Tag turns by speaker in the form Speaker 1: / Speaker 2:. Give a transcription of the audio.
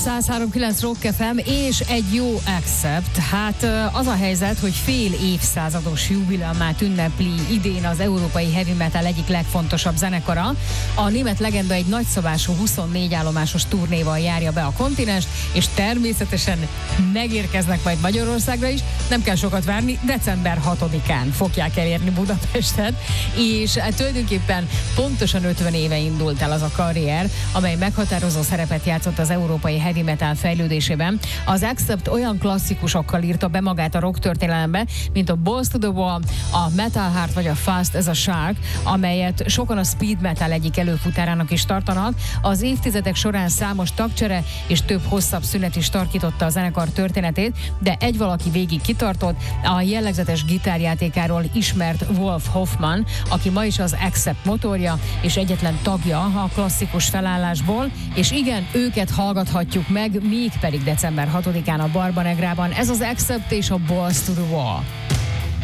Speaker 1: 103.9 Rock FM és egy jó Accept. Hát az a helyzet, hogy fél évszázados jubileumát ünnepli idén az európai heavy metal egyik legfontosabb zenekara. A német legenda egy nagyszabású 24 állomásos turnéval járja be a kontinenst, és természetesen megérkeznek majd Magyarországra is. Nem kell sokat várni, december 6-án fogják elérni Budapestet, és tulajdonképpen pontosan 50 éve indult el az a karrier, amely meghatározó szerepet játszott az európai heavy metal fejlődésében. Az Accept olyan klasszikusokkal írta be magát a rock történelembe, mint a Balls to the Wall, a Metal Heart vagy a Fast as a Shark, amelyet sokan a speed metal egyik előfutárának is tartanak. Az évtizedek során számos tagcsere és több hosszabb szünet is tarkította a zenekar történetét, de egy valaki végig kitartott, a jellegzetes gitárjátékáról ismert Wolf Hoffman, aki ma is az Accept motorja és egyetlen tagja a klasszikus felállásból, és igen, őket hallgathatjuk meg, mégpedig december 6-án a Barbanegrában. Ez az Accept és a Balls to the Wall.